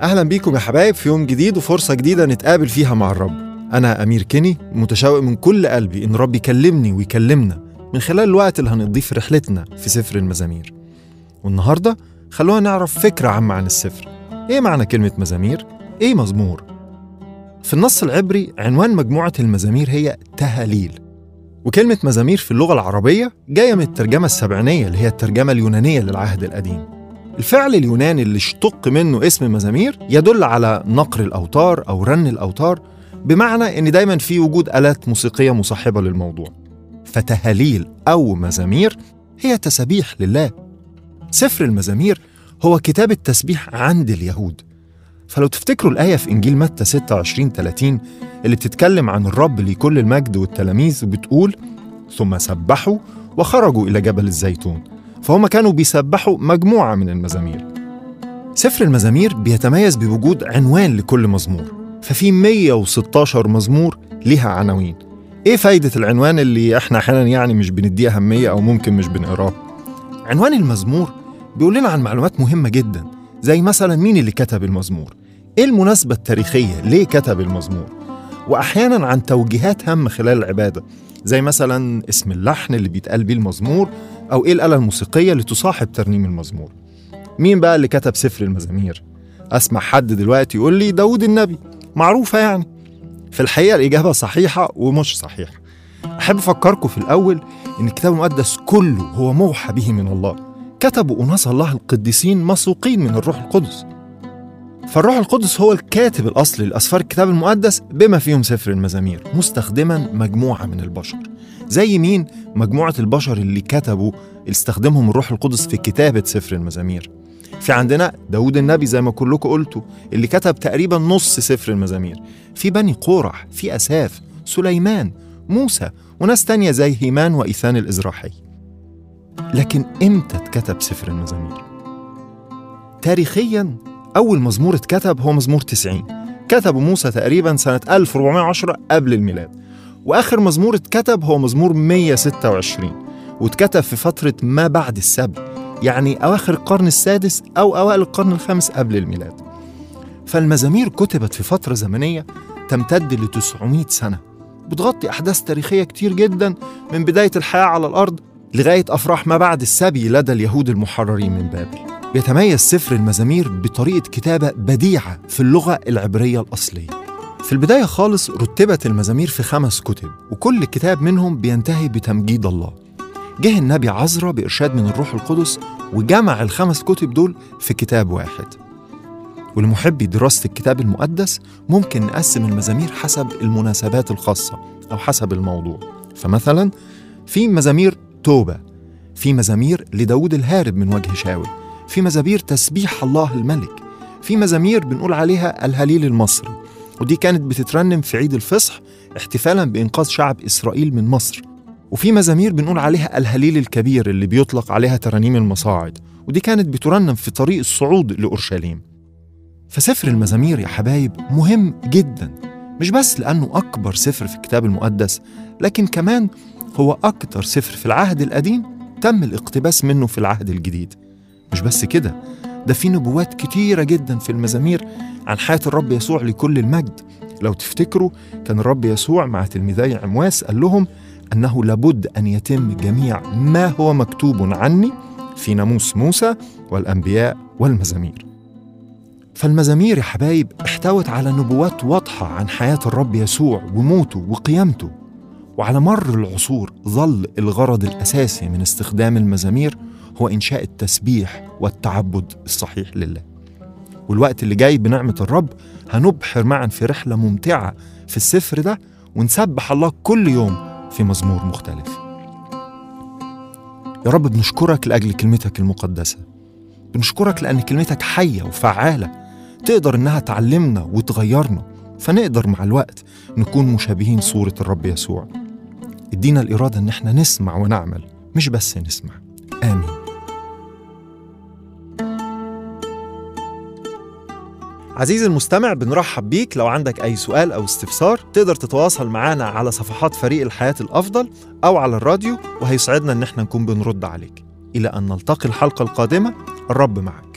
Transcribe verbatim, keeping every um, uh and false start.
أهلا بيكم يا حبايب في يوم جديد وفرصة جديدة نتقابل فيها مع الرب. أنا أمير كيني، متشوق من كل قلبي إن الرب يكلمني ويكلمنا من خلال الوقت اللي هنقضيه في رحلتنا في سفر المزامير. والنهاردة خلونا نعرف فكرة عامة عن السفر. إيه معنى كلمة مزامير؟ إيه مزمور؟ في النص العبري عنوان مجموعة المزامير هي تهاليل، وكلمة مزامير في اللغة العربية جاية من الترجمة السبعينية اللي هي الترجمة اليونانية للعهد القديم. الفعل اليوناني اللي اشتق منه اسم مزامير يدل على نقر الأوتار أو رن الأوتار، بمعنى إن دايماً في وجود آلات موسيقية مصاحبة للموضوع. فتهاليل أو مزامير هي تسبيح لله. سفر المزامير هو كتاب التسبيح عند اليهود. فلو تفتكروا الآية في إنجيل متى ستة وعشرين ثلاثين اللي بتتكلم عن الرب لكل المجد والتلاميذ وبتقول ثم سبحوا وخرجوا إلى جبل الزيتون، فهم كانوا بيسبحوا مجموعة من المزامير. سفر المزامير بيتميز بوجود عنوان لكل مزمور، ففي مية وستة عشر مزمور ليها عناوين. إيه فايدة العنوان اللي إحنا أحيانا يعني مش بنديه أهمية أو ممكن مش بنقراه؟ عنوان المزمور بيقول لنا عن معلومات مهمة جدا، زي مثلا مين اللي كتب المزمور، إيه المناسبة التاريخية ليه كتب المزمور، وأحيانا عن توجيهات هامة خلال العبادة، زي مثلا اسم اللحن اللي بيتقال بيه المزمور، أو إيه الآلة الموسيقية اللي تصاحب ترنيم المزمور. مين بقى اللي كتب سفر المزامير؟ أسمع حد دلوقتي يقول لي داود النبي، معروفة يعني. في الحقيقة الإجابة صحيحة ومش صحيحة. أحب أفكركم في الأول إن الكتاب المقدس كله هو موحى به من الله، كتبوا أناس الله القديسين مسوقين من الروح القدس. فالروح القدس هو الكاتب الأصلي لأسفار الكتاب المقدس بما فيهم سفر المزامير، مستخدما مجموعة من البشر. زي مين؟ مجموعة البشر اللي كتبوا اللي استخدمهم الروح القدس في كتابة سفر المزامير. في عندنا داود النبي زي ما كلكم قلتوا اللي كتب تقريبا نص سفر المزامير. في بني قورح، في أساف، سليمان، موسى، وناس تانية زي هيمان وإيثان الإزراحي. لكن إمتى اتكتب سفر المزامير؟ تاريخياً أول مزمور اتكتب هو مزمور تسعين، كتبه موسى تقريباً سنة ألف وأربعمائة وعشرة قبل الميلاد. وآخر مزمور اتكتب هو مزمور مية وستة وعشرين، واتكتب في فترة ما بعد السبي، يعني أواخر القرن السادس أو أوائل القرن الخامس قبل الميلاد. فالمزامير كتبت في فترة زمنية تمتد ل تسعمائة سنة، بتغطي أحداث تاريخية كتير جداً من بداية الحياة على الأرض لغاية أفراح ما بعد السبي لدى اليهود المحررين من بابل. بيتميز سفر المزامير بطريقة كتابة بديعة في اللغة العبرية الأصلية. في البداية خالص رتبت المزامير في خمس كتب، وكل كتاب منهم بينتهي بتمجيد الله. جه النبي عزرا بإرشاد من الروح القدس وجمع الخمس كتب دول في كتاب واحد. ولمحبي دراسة الكتاب المقدس ممكن نقسم المزامير حسب المناسبات الخاصة أو حسب الموضوع. فمثلا في مزامير توبة، في مزامير لداود الهارب من وجه شاول، في مزامير تسبيح الله الملك، في مزامير بنقول عليها الهليل المصري، ودي كانت بتترنم في عيد الفصح احتفالاً بإنقاذ شعب إسرائيل من مصر، وفي مزامير بنقول عليها الهليل الكبير اللي بيطلق عليها ترانيم المصاعد، ودي كانت بترنم في طريق الصعود لأورشليم. فسفر المزامير يا حبايب مهم جداً، مش بس لأنه أكبر سفر في الكتاب المقدس، لكن كمان هو أكتر سفر في العهد القديم تم الاقتباس منه في العهد الجديد. مش بس كده، ده في نبوات كتيرة جدا في المزامير عن حياة الرب يسوع لكل المجد. لو تفتكروا كان الرب يسوع مع تلميذي عمواس قال لهم أنه لابد أن يتم جميع ما هو مكتوب عني في ناموس موسى والأنبياء والمزامير. فالمزامير يا حبايب احتوت على نبوات واضحة عن حياة الرب يسوع وموته وقيامته. وعلى مر العصور ظل الغرض الأساسي من استخدام المزامير هو إنشاء التسبيح والتعبد الصحيح لله. والوقت اللي جاي بنعمة الرب هنبحر معا في رحلة ممتعة في السفر ده، ونسبح الله كل يوم في مزمور مختلف. يا رب بنشكرك لأجل كلمتك المقدسة، بنشكرك لأن كلمتك حية وفعالة، تقدر إنها تعلمنا وتغيرنا، فنقدر مع الوقت نكون مشابهين صورة الرب يسوع. ادينا الإرادة إن احنا نسمع ونعمل، مش بس نسمع. آمين. عزيزي المستمع، بنرحب بيك. لو عندك أي سؤال أو استفسار تقدر تتواصل معنا على صفحات فريق الحياة الأفضل أو على الراديو، وهيسعدنا إن احنا نكون بنرد عليك. إلى أن نلتقي الحلقة القادمة، الرب معك.